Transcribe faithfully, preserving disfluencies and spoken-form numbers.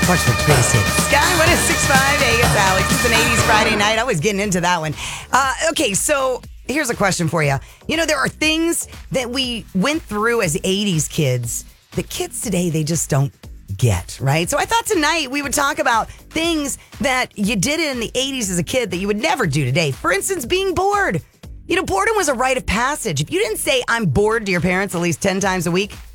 Watch the basics. Sky one oh six point five. Hey, it's Alex. It's an eighties Friday night. I was getting into that one. Uh, okay, so here's a question for you. You know, there are things that we went through as eighties kids that kids today, they just don't get, right? So I thought tonight we would talk about things that you did in the eighties as a kid that you would never do today. For instance, being bored. You know, boredom was a rite of passage. If you didn't say I'm bored to your parents at least ten times a week,